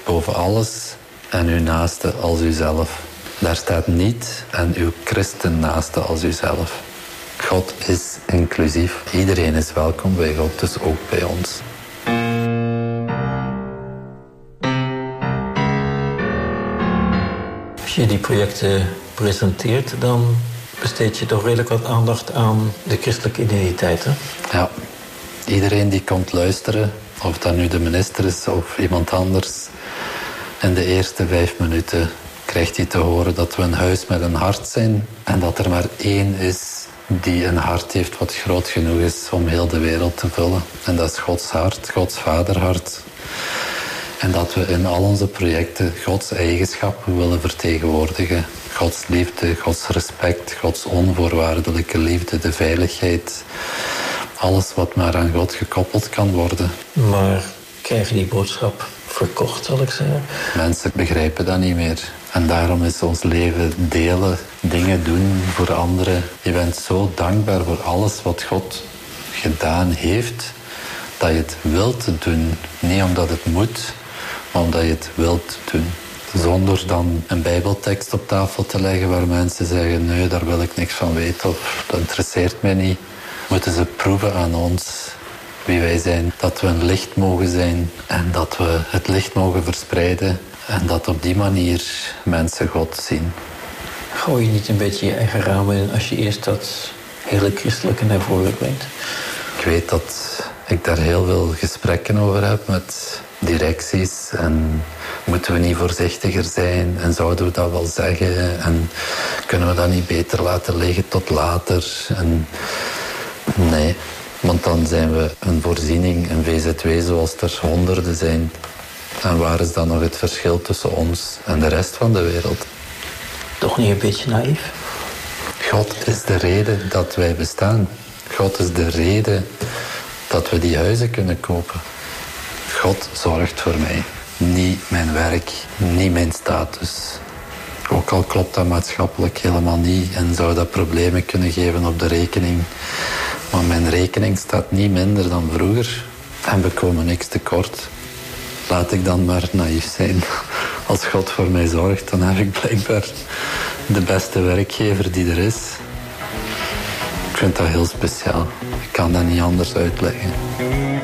boven alles en uw naaste als uzelf. Daar staat niet en uw christennaaste als uzelf. God is inclusief. Iedereen is welkom bij God, dus ook bij ons. Als je die projecten presenteert, dan besteed je toch redelijk wat aandacht aan de christelijke identiteit, hè? Ja, iedereen die komt luisteren, of dat nu de minister is of iemand anders, in de eerste 5 minuten krijgt hij te horen dat we een huis met een hart zijn en dat er maar één is die een hart heeft wat groot genoeg is om heel de wereld te vullen. En dat is Gods hart, Gods vaderhart. En dat we in al onze projecten Gods eigenschappen willen vertegenwoordigen. Gods liefde, Gods respect, Gods onvoorwaardelijke liefde, de veiligheid. Alles wat maar aan God gekoppeld kan worden. Maar krijg je die boodschap verkocht, zal ik zeggen? Mensen begrijpen dat niet meer. En daarom is ons leven delen, dingen doen voor anderen. Je bent zo dankbaar voor alles wat God gedaan heeft, dat je het wilt doen. Niet omdat het moet, maar omdat je het wilt doen. Zonder dan een bijbeltekst op tafel te leggen waar mensen zeggen, nee, daar wil ik niks van weten of dat interesseert mij niet. Moeten ze proeven aan ons wie wij zijn. Dat we een licht mogen zijn en dat we het licht mogen verspreiden. En dat op die manier mensen God zien. Gooi je niet een beetje je eigen ramen in als je eerst dat hele christelijke naar voren brengt? Ik weet dat ik daar heel veel gesprekken over heb met directies. En moeten we niet voorzichtiger zijn? En zouden we dat wel zeggen? En kunnen we dat niet beter laten liggen tot later? En nee, want dan zijn we een voorziening, een VZW zoals er honderden zijn. En waar is dan nog het verschil tussen ons en de rest van de wereld? Toch niet een beetje naïef? God is de reden dat wij bestaan. God is de reden dat we die huizen kunnen kopen. God zorgt voor mij. Niet mijn werk, niet mijn status. Ook al klopt dat maatschappelijk helemaal niet en zou dat problemen kunnen geven op de rekening. Maar mijn rekening staat niet minder dan vroeger en we komen niks tekort. Laat ik dan maar naïef zijn. Als God voor mij zorgt, dan heb ik blijkbaar de beste werkgever die er is. Ik vind dat heel speciaal. Ik kan dat niet anders uitleggen.